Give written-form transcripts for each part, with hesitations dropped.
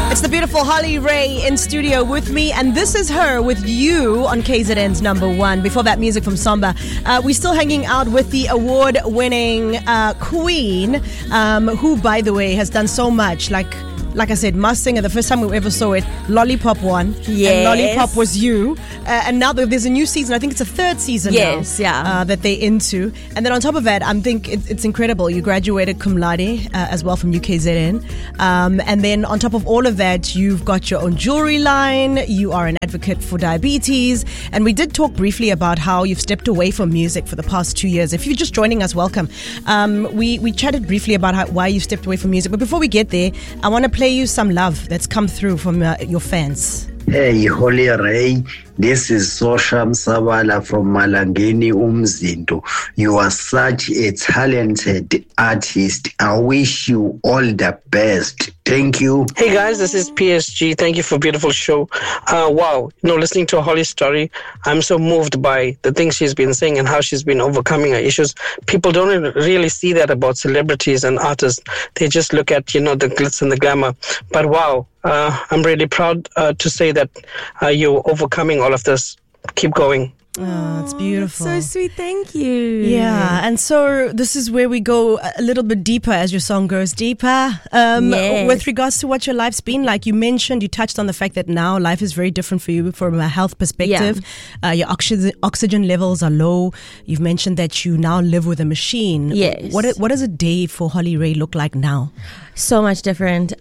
It's the beautiful Holly Ray in studio with me, and this is her with you on KZN's number one. Before that, music from Samba. We're still hanging out with the award-winning queen, who, by the way, has done so much. Like I said, Masked Singer, the first time we ever saw it, Lollipop won. Yes. And Lollipop was you. And now there's a new season. I think it's a third season now. That they're into. And then on top of that, I think it's incredible. You graduated cum laude as well from UKZN. And then on top of all of that, you've got your own jewelry line. You are an advocate for diabetes. And we did talk briefly about how you've stepped away from music for the past 2 years. If you're just joining us, welcome. We chatted briefly about why you stepped away from music. But before we get there, I want to play you some love that's come through from your fans. Hey, Holly Ray, this is Sosha Msabala from Malangeni Umzinto. You are such a talented artist. I wish you all the best. Thank you. Hey guys, this is PSG. Thank you for a beautiful show. Wow, listening to Holly's story, I'm so moved by the things she's been saying and how she's been overcoming her issues. People don't really see that about celebrities and artists. They just look at, the glitz and the glamour. But wow, I'm really proud to say that you're overcoming all of this. Keep going. Oh, it's beautiful. So sweet. Thank you. Yeah. And so this is where we go a little bit deeper as your song goes deeper. Yes. With regards to what your life's been like, you touched on the fact that now life is very different for you from a health perspective. Yeah. Your oxygen levels are low. You've mentioned that you now live with a machine. Yes. What does a day for Holly Ray look like now? So much different.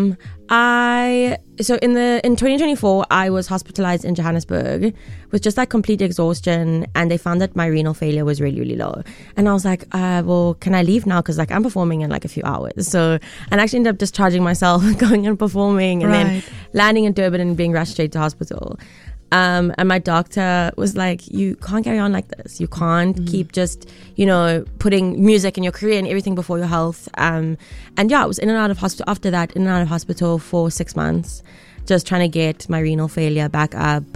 So in 2024, I was hospitalized in Johannesburg with just like complete exhaustion, and they found that my renal failure was really, really low. And I was like, well, can I leave now? Because I'm performing in like a few hours. So, and I actually ended up discharging myself, going and performing, and then landing in Durban and being rushed straight to hospital. And my doctor was like, you can't carry on like this. You can't keep just, putting music and your career and everything before your health. I was in and out of hospital after that, in and out of hospital for 6 months, just trying to get my renal failure back up.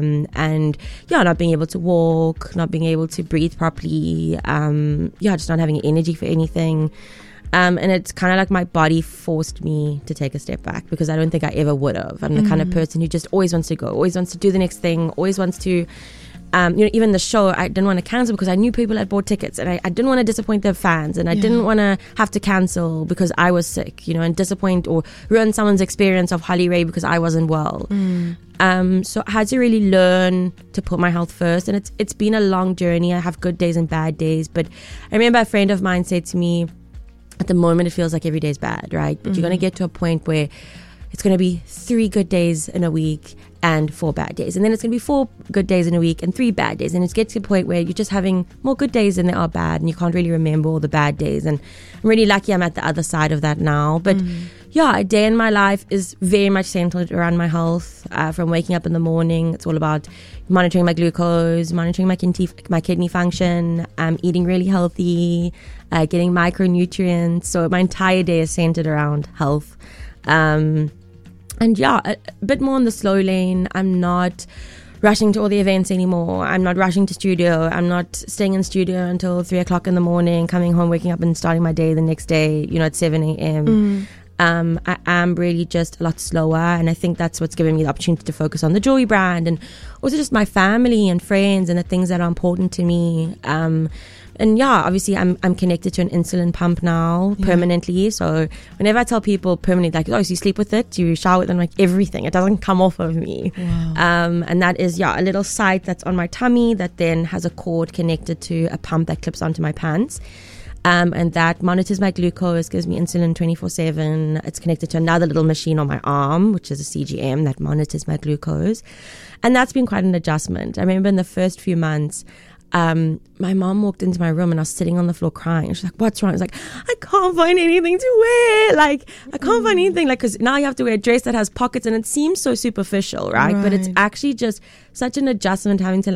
Not being able to walk, not being able to breathe properly. Just not having energy for anything. And it's kind of like my body forced me to take a step back, because I don't think I ever would have. I'm the kind of person who just always wants to go, always wants to do the next thing, always wants to, even the show, I didn't want to cancel because I knew people had bought tickets, and I didn't want to disappoint their fans, and I didn't want to have to cancel because I was sick, and disappoint or ruin someone's experience of Holly Ray because I wasn't well. So I had to really learn to put my health first, and it's been a long journey. I have good days and bad days, but I remember a friend of mine said to me, at the moment, it feels like every day is bad, right? But you're going to get to a point where it's going to be 3 good days in a week and 4 bad days. And then it's going to be 4 good days in a week and 3 bad days. And it gets to a point where you're just having more good days than there are bad, and you can't really remember all the bad days. And I'm really lucky I'm at the other side of that now. But a day in my life is very much centered around my health. From waking up in the morning, it's all about monitoring my glucose, monitoring my kidney function, eating really healthy, getting micronutrients. So my entire day is centered around health. A bit more on the slow lane. I'm not rushing to all the events anymore. I'm not rushing to studio. I'm not staying in studio until 3 o'clock in the morning, coming home, waking up and starting my day the next day, at 7 a.m. I am really just a lot slower, and I think that's what's given me the opportunity to focus on the jewelry brand and also just my family and friends and the things that are important to me. Obviously I'm connected to an insulin pump now permanently. So whenever I tell people permanently, like, you sleep with it, you shower with it, I'm like, everything, it doesn't come off of me. Wow. And that is a little site that's on my tummy that then has a cord connected to a pump that clips onto my pants. And that monitors my glucose, gives me insulin 24/7. It's connected to another little machine on my arm, which is a CGM that monitors my glucose. And that's been quite an adjustment. I remember in the first few months, my mom walked into my room and I was sitting on the floor crying. She's like, what's wrong? I was like, I can't find anything to wear. Like, I can't find anything. Like, because now you have to wear a dress that has pockets, and it seems so superficial, right? But it's actually just such an adjustment having to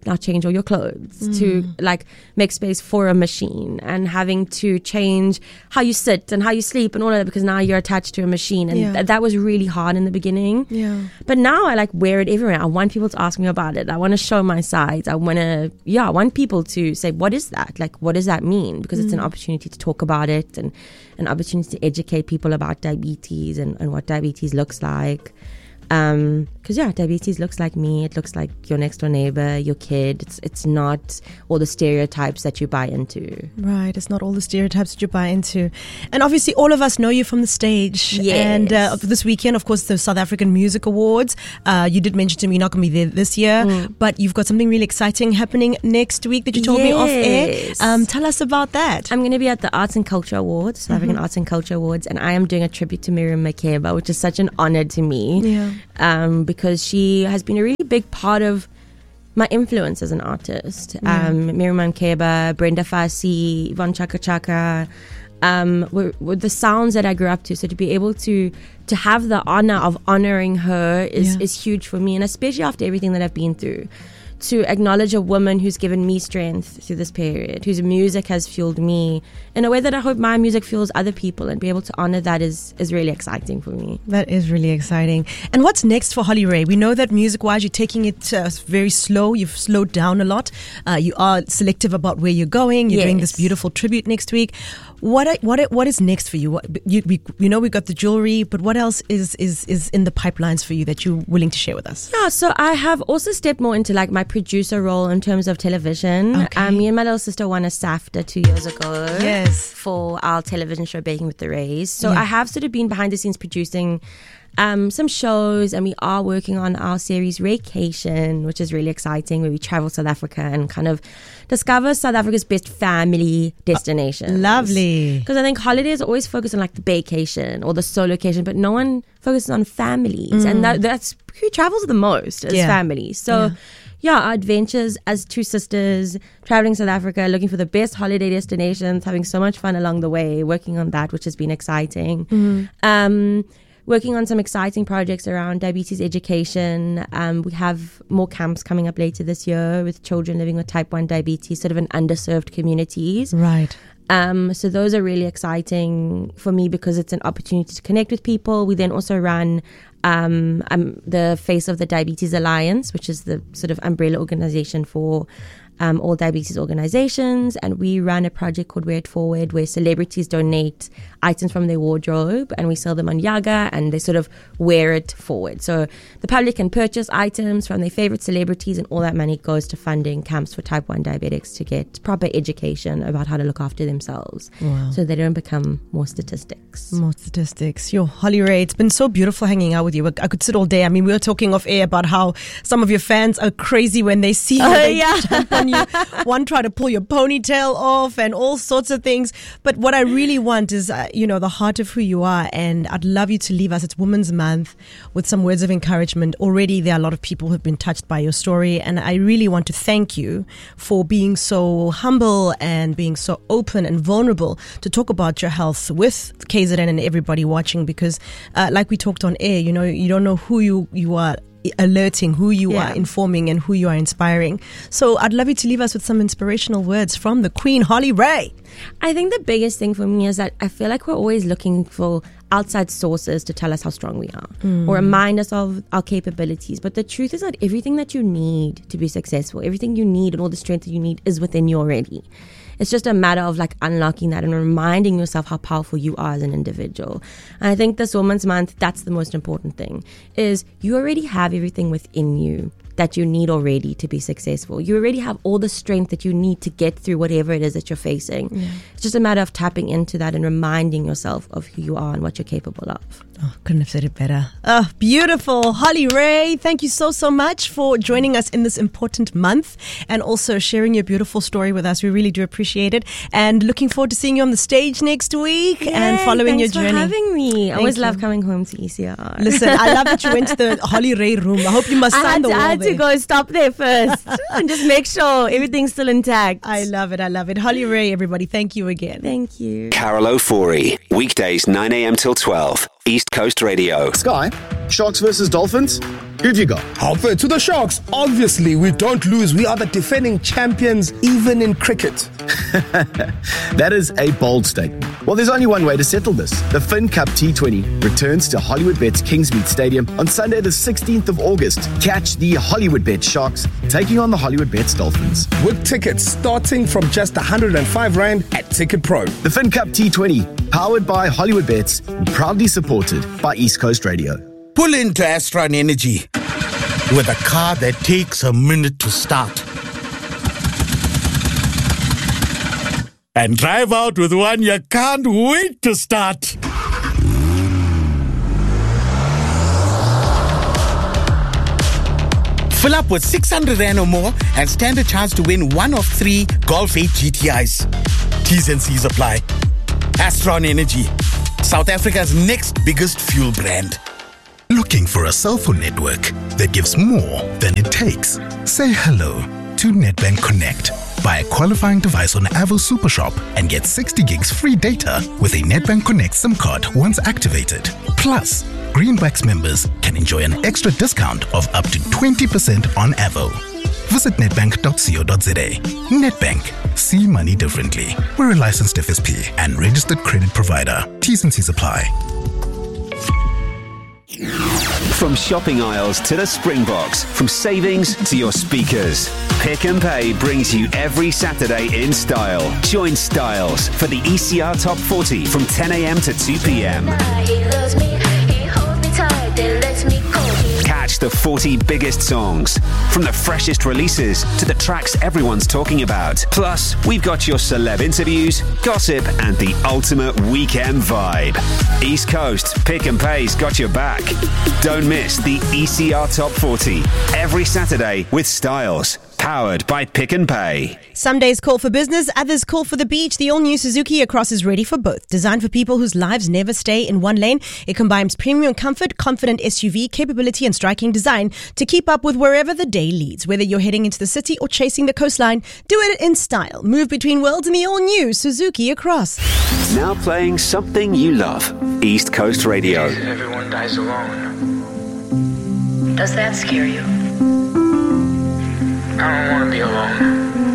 now change all your clothes, to like make space for a machine, and having to change how you sit and how you sleep and all of that, because now you're attached to a machine. And that was really hard in the beginning. Yeah. But now I like wear it everywhere. I want people to ask me about it. I want to show my sides. I want people to say, what is that? Like, what does that mean? Because it's an opportunity to talk about it, and an opportunity to educate people about diabetes and what diabetes looks like. Because diabetes looks like me. It looks like your next door neighbor, your kid. It's not all the stereotypes that you buy into. Right, it's not all the stereotypes that you buy into. And obviously all of us know you from the stage. Yes. And this weekend, of course, the South African Music Awards. You did mention to me you're not going to be there this year, but you've got something really exciting happening next week that you told me off air. Tell us about that. I'm going to be at the Arts and Culture Awards, South African Arts and Culture Awards, and I am doing a tribute to Miriam Makeba, which is such an honor to me. Because she has been a really big part of my influence as an artist. Miriam Makeba, Brenda Fassie, Yvonne Chaka Chaka, were the sounds that I grew up to. So to be able to have the honor of honoring her is huge for me, and especially after everything that I've been through. To acknowledge a woman who's given me strength through this period, whose music has fueled me in a way that I hope my music fuels other people, and be able to honor that is really exciting for me. That is really exciting. And what's next for Holly Ray? We know that music-wise you're taking it very slow. You've slowed down a lot. You are selective about where you're going. You're doing this beautiful tribute next week. What is next for you? We know we got the jewelry, but what else is in the pipelines for you that you're willing to share with us? Yeah, so I have also stepped more into like my producer role in terms of television. Okay. Me and my little sister won a SAFTA 2 years ago. Yes. For our television show Baking with the Rays. So I have sort of been behind the scenes producing some shows, and we are working on our series Raycation, which is really exciting, where we travel South Africa and kind of discover South Africa's best family destinations. Lovely. Because I think holidays always focus on like the vacation or the solocation, but no one focuses on families, and that's who travels the most is families. So our adventures as two sisters, traveling South Africa, looking for the best holiday destinations, having so much fun along the way, working on that, which has been exciting. Working on some exciting projects around diabetes education. We have more camps coming up later this year with children living with type 1 diabetes, sort of in underserved communities. Right. So those are really exciting for me because it's an opportunity to connect with people. We then also run I'm the face of the Diabetes Alliance, which is the sort of umbrella organization for all diabetes organizations, and we run a project called Wear It Forward, where celebrities donate items from their wardrobe and we sell them on Yaga, and they sort of wear it forward. So the public can purchase items from their favorite celebrities, and all that money goes to funding camps for type 1 diabetics to get proper education about how to look after themselves. Wow. So they don't become more statistics. Yo, Holly Ray, it's been so beautiful hanging out with you. I could sit all day. I mean, we were talking off air about how some of your fans are crazy when they see you. They jump on you. One try to pull your ponytail off and all sorts of things. But what I really want is, the heart of who you are. And I'd love you to leave us. It's Women's Month with some words of encouragement. Already there are a lot of people who have been touched by your story. And I really want to thank you for being so humble and being so open and vulnerable to talk about your health with KZN and everybody watching. Because like we talked on air, you don't know who you are alerting, who you are informing, and who you are inspiring. So I'd love you to leave us with some inspirational words from the Queen, Holly Ray. I think the biggest thing for me is that I feel like we're always looking for outside sources to tell us how strong we are or remind us of our capabilities. But the truth is that everything that you need to be successful, everything you need and all the strength that you need is within you already. It's just a matter of like unlocking that and reminding yourself how powerful you are as an individual. And I think this Women's Month, that's the most important thing, is you already have everything within you that you need already to be successful. You already have all the strength that you need to get through whatever it is that you're facing. Yeah. It's just a matter of tapping into that and reminding yourself of who you are and what you're capable of. Oh, couldn't have said it better. Oh, beautiful. Holly Ray, thank you so much for joining us in this important month and also sharing your beautiful story with us. We really do appreciate it. And looking forward to seeing you on the stage next week and following your journey. Thanks for having me. I always love coming home to ECR. Listen, I love that you went to the Holly Ray room. I hope you must sign the wall there. I had to go stop there first and just make sure everything's still intact. I love it. Holly Ray, everybody, thank you again. Thank you. Carol Ofori, weekdays 9 a.m. till 12, East Coast Radio. Sky. Sharks versus Dolphins? Who've you got? How fair to the Sharks. Obviously, we don't lose. We are the defending champions, even in cricket. That is a bold statement. Well, there's only one way to settle this. The Fin Cup T20 returns to Hollywoodbets Kingsmead Stadium on Sunday the 16th of August. Catch the Hollywoodbets Sharks taking on the Hollywoodbets Dolphins. With tickets starting from just 105 Rand at Ticket Pro. The Fin Cup T20, powered by Hollywoodbets and proudly supported by East Coast Radio. Pull into Astron Energy with a car that takes a minute to start. And drive out with one you can't wait to start. Fill up with 600 Rand or more and stand a chance to win one of 3 Golf 8 GTIs. T's and C's apply. Astron Energy, South Africa's next biggest fuel brand. Looking for a cell phone network that gives more than it takes? Say hello to Nedbank Connect. Buy a qualifying device on Avo Supershop and get 60 gigs free data with a Nedbank Connect SIM card once activated. Plus, Greenbacks members can enjoy an extra discount of up to 20% on Avo. Visit nedbank.co.za. Nedbank. See money differently. We're a licensed FSP and registered credit provider. T's and C's apply. From shopping aisles to the Springboks, from savings to your speakers, Pick and Pay brings you every Saturday in style. Join Styles for the ECR Top 40 from 10 a.m. to 2 p.m. Catch the 40 biggest songs, from the freshest releases to the tracks everyone's talking about. Plus, we've got your celeb interviews, gossip, and the ultimate weekend vibe. East Coast Pick and Pay's got your back. Don't miss the ECR Top 40 every Saturday with Styles. Powered by Pick and Pay. Some days call for business, others call for the beach. The all-new Suzuki Across is ready for both. Designed for people whose lives never stay in one lane, it combines premium comfort, confident SUV capability, and striking design to keep up with wherever the day leads. Whether you're heading into the city or chasing the coastline, do it in style. Move between worlds in the all-new Suzuki Across. Now playing something you love. East Coast Radio. Everyone dies alone. Does that scare you? I don't want to be alone.